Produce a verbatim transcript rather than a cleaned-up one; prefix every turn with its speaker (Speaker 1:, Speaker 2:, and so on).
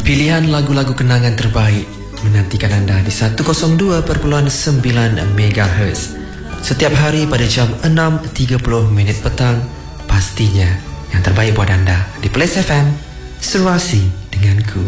Speaker 1: Pilihan lagu-lagu kenangan terbaik menantikan anda di seratus dua perpuluhan sembilan megahertz setiap hari pada jam enam tiga puluh minit petang. Pastinya yang terbaik buat anda di Place F M, serasi denganku.